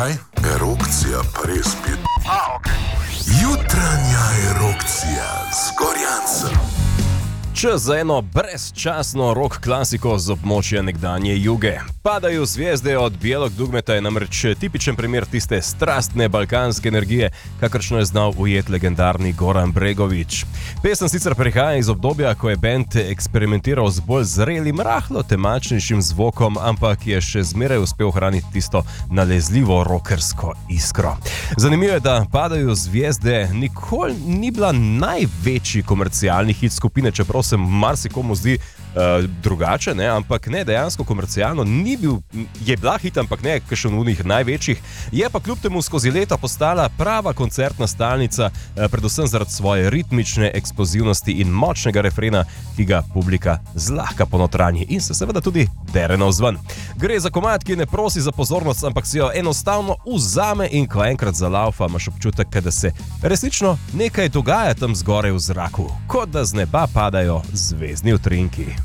Kaj? Erupcija pa res pit. Okay. Jutranja erupcija z Gorjancem. Čas za eno brezčasno rock klasiko z območja nekdanje Juge. Padajo zvezde od Bijelog dugmeta je namreč tipičen primer tiste strastne balkanske energije, kakršno je znal ujeti legendarni Goran Bregović. Pesem sicer prihaja iz obdobja, ko je bend eksperimentiral z bolj zrelim, rahlo temačnejšim zvokom, ampak je še zmeraj uspel ohraniti tisto nalezljivo rockersko iskro. Zanimivo je, da Padajo zvezde nikoli ni bila največji komercialni hit skupine, čeprav se marsikomu zdi drugače, ne? Ampak ne, dejansko komercialno je bila hit, ampak ne kakšen unih največjih, je pa kljub temu skozi leta postala prava koncertna stalnica, predvsem zaradi svoje ritmične eksplozivnosti in močnega refrena, ki ga publika zlahka ponotranji in se seveda tudi dere navzven. Gre za komad, ki ne prosi za pozornost, ampak si jo enostavno vzame in ko enkrat zalaufa, imaš občutek, da se resnično nekaj dogaja tam zgoraj v zraku, kot da z neba padajo zvezdni utrinki.